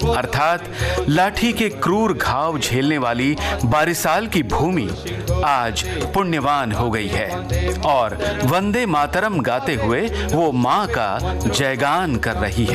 अर्थात लाठी के क्रूर घाव झेलने वाली बारिसाल की भूमि आज पुण्यवान हो गई है और वंदे मातरम गाते हुए वो मां का जयगान कर रही है।